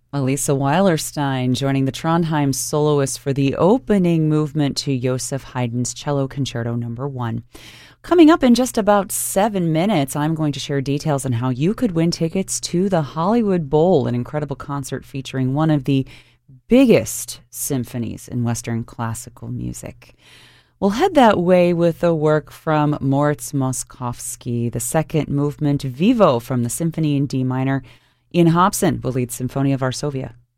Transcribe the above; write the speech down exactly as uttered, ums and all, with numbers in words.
Elisa Weilerstein joining the Trondheim soloists for the opening movement to Joseph Haydn's Cello Concerto Number One. Coming up in just about seven minutes, I'm going to share details on how you could win tickets to the Hollywood Bowl, an incredible concert featuring one of the biggest symphonies in Western classical music. We'll head that way with a work from Moritz Moszkowski, the second movement Vivo from the Symphony in D minor. Ian Hobson will lead Symphonia Varsovia.